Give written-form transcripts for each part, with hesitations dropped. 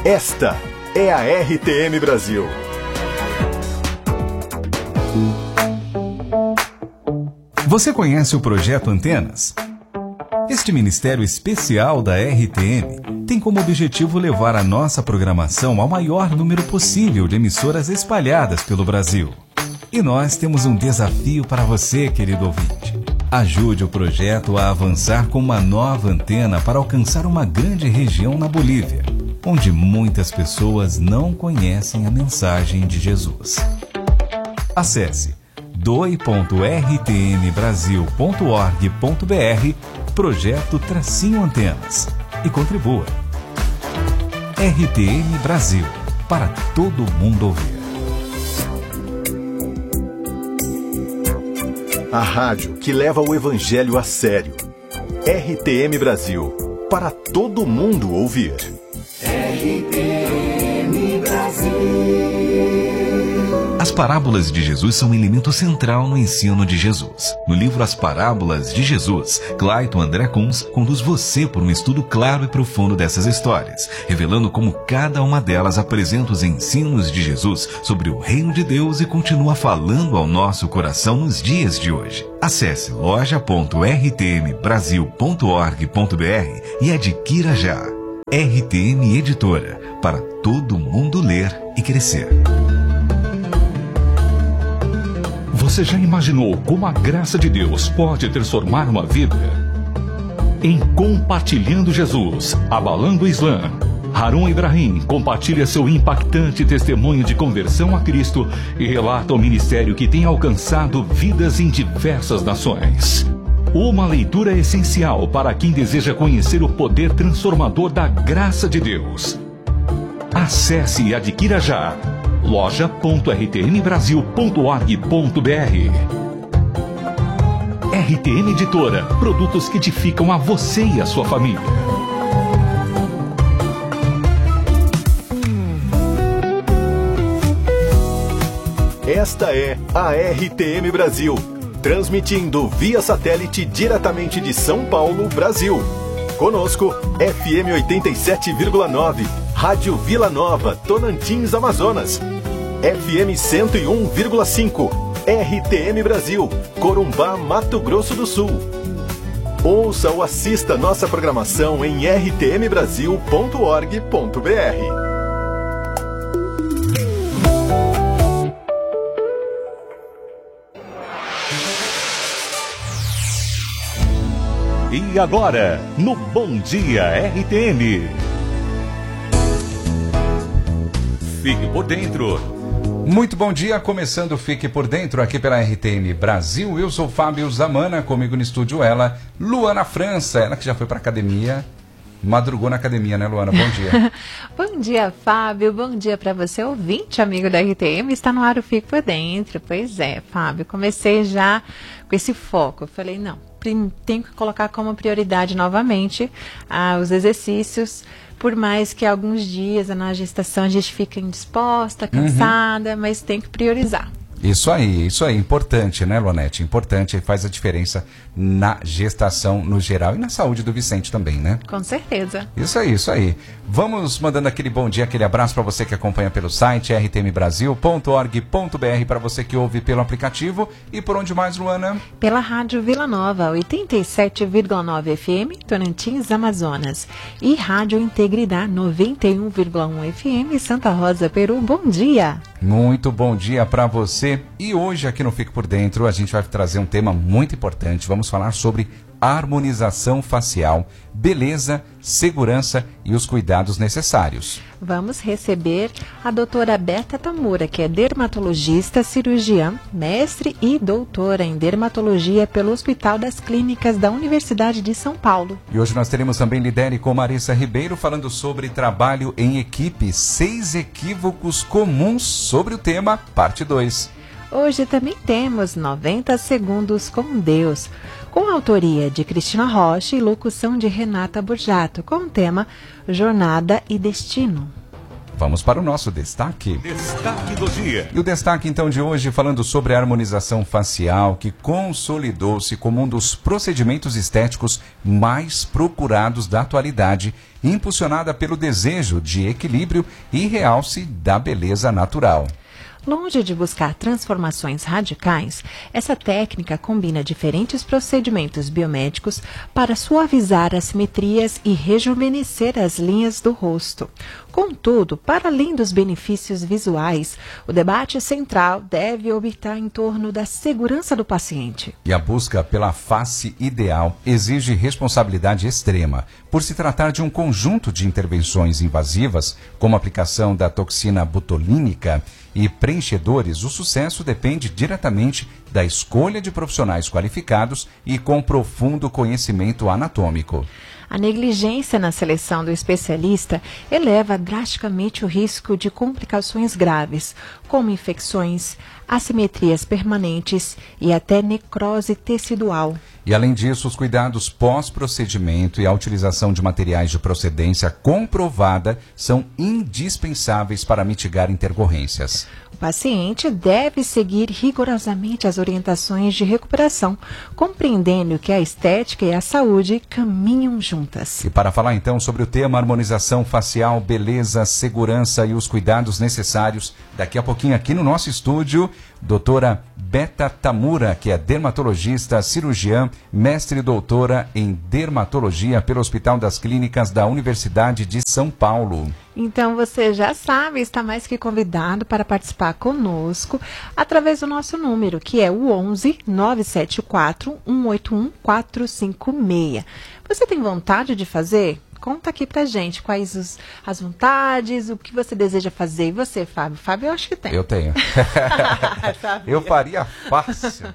Esta é a RTM Brasil. Você conhece o Projeto Antenas? Este ministério especial da RTM tem como objetivo levar a nossa programação ao maior número possível de emissoras espalhadas pelo Brasil. E nós temos um desafio para você, querido ouvinte. Ajude o projeto a avançar com uma nova antena para alcançar uma grande região na Bolívia, onde muitas pessoas não conhecem a mensagem de Jesus. Acesse doe.rtmbrasil.org.br Projeto-Antenas e contribua. RTM Brasil, para todo mundo ouvir. A rádio que leva o evangelho a sério. RTM Brasil, para todo mundo ouvir. RTM Brasil. As parábolas de Jesus são um elemento central no ensino de Jesus. No livro As Parábolas de Jesus, Clayton André Kunz conduz você por um estudo claro e profundo dessas histórias, revelando como cada uma delas apresenta os ensinos de Jesus sobre o reino de Deus e continua falando ao nosso coração nos dias de hoje. Acesse loja.rtmbrasil.org.br e adquira já. RTM Editora, para todo mundo ler e crescer. Você já imaginou como a graça de Deus pode transformar uma vida? Em Compartilhando Jesus, Abalando o Islã, Harun Ibrahim compartilha seu impactante testemunho de conversão a Cristo e relata o ministério que tem alcançado vidas em diversas nações. Uma leitura essencial para quem deseja conhecer o poder transformador da graça de Deus. Acesse e adquira já loja.rtmbrasil.org.br. RTM Editora, produtos que edificam a você e a sua família. Esta é a RTM Brasil, transmitindo via satélite diretamente de São Paulo, Brasil. Conosco, FM 87,9, Rádio Vila Nova, Tonantins, Amazonas. FM 101,5, RTM Brasil, Corumbá, Mato Grosso do Sul. Ouça ou assista nossa programação em rtmbrasil.org.br. E agora, no Bom Dia RTM. Fique por dentro. Muito bom dia, começando o Fique por Dentro aqui pela RTM Brasil. Eu sou Fábio Zamana, comigo no estúdio ela, Luana França, ela que já foi para academia, madrugou na academia, né, Luana? Bom dia. Bom dia, Fábio, bom dia para você, ouvinte, amigo da RTM, está no ar o Fique por Dentro. Pois é, Fábio, comecei já com esse foco, eu falei, não, tenho que colocar como prioridade novamente os exercícios. Por mais que alguns dias na gestação a gente fica indisposta, cansada, mas tem que priorizar. Isso aí, importante, né, Luanete? Importante, faz a diferença na gestação no geral e na saúde do Vicente também, né? Com certeza. Isso aí. Vamos mandando aquele bom dia, aquele abraço para você que acompanha pelo site rtmbrasil.org.br, para você que ouve pelo aplicativo e por onde mais, Luana? Pela Rádio Vila Nova, 87,9 FM, Tonantins, Amazonas. E Rádio Integridade, 91,1 FM, Santa Rosa, Peru. Bom dia! Muito bom dia para você. E hoje aqui no Fique por Dentro a gente vai trazer um tema muito importante. Vamos falar sobre harmonização facial, beleza, segurança e os cuidados necessários. Vamos receber a doutora Berta Tamura, que é dermatologista, cirurgiã, mestre e doutora em dermatologia pelo Hospital das Clínicas da Universidade de São Paulo. E hoje nós teremos também Lidere com Marissa Ribeiro falando sobre trabalho em equipe, 6 equívocos comuns sobre o tema, parte 2. Hoje também temos 90 Segundos com Deus, com autoria de Cristina Rocha e locução de Renata Burjato, com o tema Jornada e Destino. Vamos para o nosso destaque. Destaque do dia. E o destaque então de hoje falando sobre a harmonização facial, que consolidou-se como um dos procedimentos estéticos mais procurados da atualidade, impulsionada pelo desejo de equilíbrio e realce da beleza natural. Longe de buscar transformações radicais, essa técnica combina diferentes procedimentos biomédicos para suavizar as simetrias e rejuvenescer as linhas do rosto. Contudo, para além dos benefícios visuais, o debate central deve orbitar em torno da segurança do paciente. E a busca pela face ideal exige responsabilidade extrema, por se tratar de um conjunto de intervenções invasivas, como a aplicação da toxina botulínica e preenchedores. O sucesso depende diretamente da escolha de profissionais qualificados e com profundo conhecimento anatômico. A negligência na seleção do especialista eleva drasticamente o risco de complicações graves, como infecções, assimetrias permanentes e até necrose tecidual. E além disso, os cuidados pós-procedimento e a utilização de materiais de procedência comprovada são indispensáveis para mitigar intercorrências. O paciente deve seguir rigorosamente as orientações de recuperação, compreendendo que a estética e a saúde caminham juntas. E para falar então sobre o tema harmonização facial, beleza, segurança e os cuidados necessários, daqui a pouquinho aqui no nosso estúdio, doutora Beta Tamura, que é dermatologista, cirurgiã, mestre e doutora em dermatologia pelo Hospital das Clínicas da Universidade de São Paulo. Então você já sabe, está mais que convidado para participar conosco através do nosso número, que é o 11 974 181 456. Você tem vontade de fazer? Conta aqui pra gente quais as vontades, o que você deseja fazer. E você, Fábio? Fábio, eu acho que tem. Eu tenho. Eu faria fácil.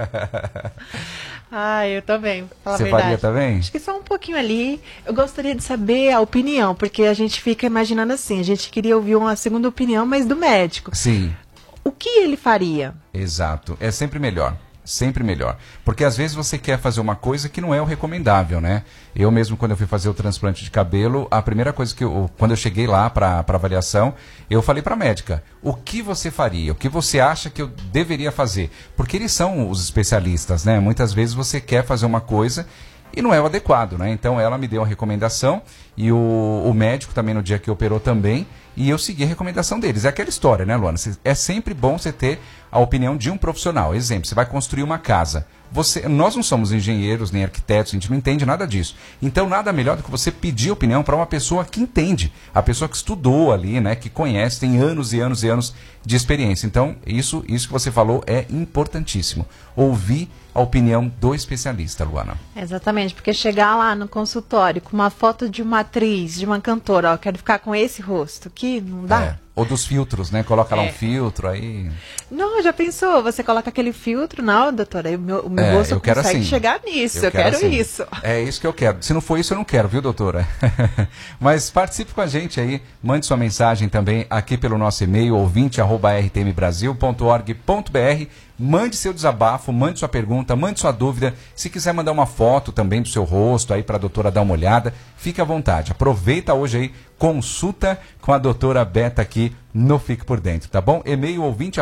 Eu também. Você faria também? Acho que só um pouquinho ali. Eu gostaria de saber a opinião, porque a gente fica imaginando assim, a gente queria ouvir uma segunda opinião, mas do médico. Sim. O que ele faria? Exato. É sempre melhor. Sempre melhor. Porque às vezes você quer fazer uma coisa que não é o recomendável, né? Eu mesmo, quando eu fui fazer o transplante de cabelo, a primeira coisa que quando eu cheguei lá para avaliação, eu falei para a médica, o que você faria? O que você acha que eu deveria fazer? Porque eles são os especialistas, né? Muitas vezes você quer fazer uma coisa e não é o adequado, né? Então ela me deu uma recomendação e o médico também no dia que operou também, e eu segui a recomendação deles. É aquela história, né, Luana? É sempre bom você ter a opinião de um profissional. Exemplo, você vai construir uma casa. Nós não somos engenheiros nem arquitetos, a gente não entende nada disso. Então, nada melhor do que você pedir opinião para uma pessoa que entende, a pessoa que estudou ali, né, que conhece, tem anos e anos e anos de experiência. Então, isso que você falou é importantíssimo. Ouvir a opinião do especialista, Luana. Exatamente, porque chegar lá no consultório com uma foto de uma atriz, de uma cantora, ó, quero ficar com esse rosto, que não dá. É. Ou dos filtros, né? Coloca lá um filtro, aí... Não, já pensou? Você coloca aquele filtro, não, doutora, o meu rosto consegue assim. chegar nisso, eu quero assim. isso. É isso que eu quero. Se não for isso, eu não quero, viu, doutora? Mas participe com a gente aí, mande sua mensagem também aqui pelo nosso e-mail, ouvinte@rtmbrasil.org.br. Mande seu desabafo, mande sua pergunta, mande sua dúvida. Se quiser mandar uma foto também do seu rosto aí para a doutora dar uma olhada, fique à vontade. Aproveita hoje aí, consulta com a doutora Beta aqui no Fique Por Dentro, tá bom? E-mail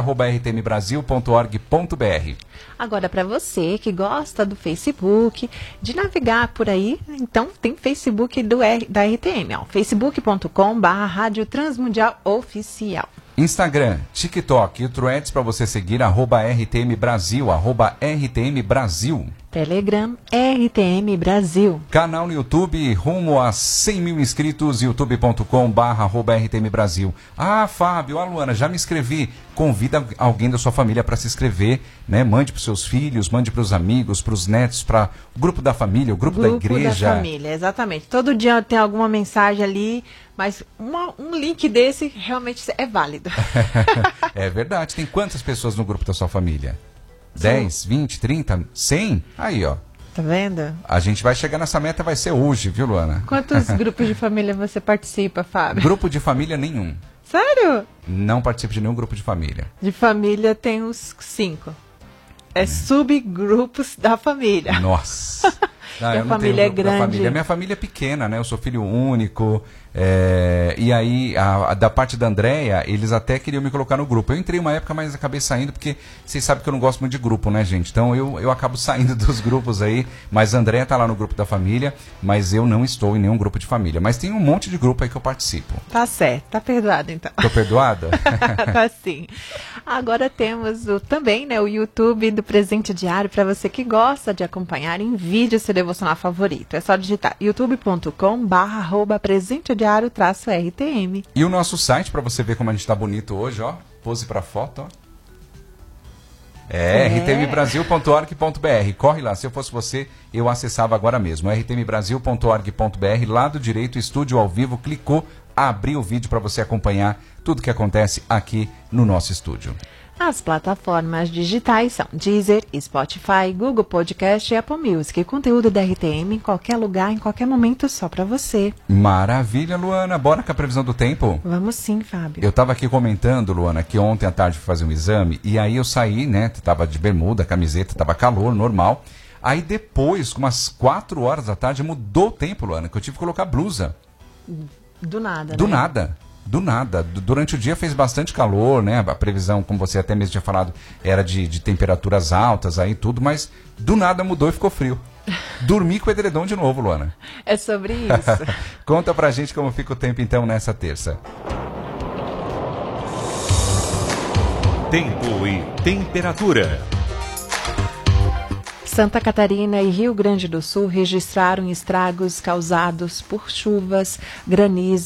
ouvinte@rtmbrasil.org.br. Agora, para você que gosta do Facebook, de navegar por aí, então tem Facebook da RTM, ó, facebook.com/Rádio Transmundial Oficial. Instagram, TikTok e o Threads para você seguir, @RTM Brasil, @RTM Brasil. Telegram, RTM Brasil. Canal no YouTube, rumo a 100 mil inscritos, youtube.com/RTM Brasil. Ah, Fábio, Luana, já me inscrevi. Convida alguém da sua família para se inscrever, né? Mande para os seus filhos, mande para os amigos, para os netos, para o grupo da família, o grupo da igreja. Grupo da família, exatamente. Todo dia tem alguma mensagem ali, mas um link desse realmente é válido. É verdade. Tem quantas pessoas no grupo da sua família? 10, 20, 30, 100? Aí, ó. Tá vendo? A gente vai chegar nessa meta, vai ser hoje, viu, Luana? Quantos grupos de família você participa, Fábio? Grupo de família nenhum. Sério? Não participo de nenhum grupo de família. De família tem uns 5. É subgrupos da família. Nossa. Ah, a família é grande. Minha família é pequena, né? Eu sou filho único. E aí, da parte da Andréia, eles até queriam me colocar no grupo. Eu entrei uma época, mas acabei saindo, porque vocês sabem que eu não gosto muito de grupo, né, gente? Então eu acabo saindo dos grupos aí. Mas a Andréia tá lá no grupo da família, mas eu não estou em nenhum grupo de família. Mas tem um monte de grupo aí que eu participo. Tá certo, tá perdoado então. Tô perdoada? Tá sim. Agora temos também, né, o YouTube do Presente Diário para você que gosta de acompanhar em vídeo seu devocional favorito. É só digitar youtube.com/presentediario-RTM. E o nosso site, para você ver como a gente tá bonito hoje, ó. Pose pra foto, ó. rtmbrasil.org.br. Corre lá, se eu fosse você, eu acessava agora mesmo. rtmbrasil.org.br, lado direito, estúdio ao vivo, clicou, abriu o vídeo para você acompanhar tudo que acontece aqui no nosso estúdio. As plataformas digitais são Deezer, Spotify, Google Podcast e Apple Music. Conteúdo da RTM em qualquer lugar, em qualquer momento, só para você. Maravilha, Luana. Bora com a previsão do tempo? Vamos sim, Fábio. Eu estava aqui comentando, Luana, que ontem à tarde fui fazer um exame e aí eu saí, né? Tava de bermuda, camiseta, tava calor, normal. Aí depois, com umas 4 horas da tarde, mudou o tempo, Luana, que eu tive que colocar blusa. Do nada, Do né? nada. Do nada. Durante o dia fez bastante calor, né? A previsão, como você até mesmo tinha falado, era de temperaturas altas aí tudo, mas do nada mudou e ficou frio. Dormi com o edredom de novo, Luana. É sobre isso. Conta pra gente como fica o tempo então nessa terça. Tempo e temperatura. Santa Catarina e Rio Grande do Sul registraram estragos causados por chuvas, granizo